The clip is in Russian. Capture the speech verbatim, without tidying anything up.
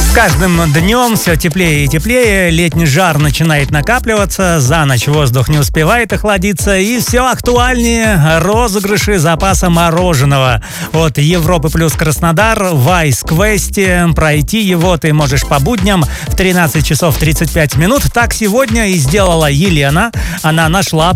С каждым днем все теплее и теплее, летний жар начинает накапливаться, за ночь воздух не успевает охладиться, и все актуальнее розыгрыши запаса мороженого от Европы плюс Краснодар в Ice Quest. Пройти его ты можешь по будням в тринадцать часов тридцать пять минут. Так сегодня и сделала Елена. Она нашла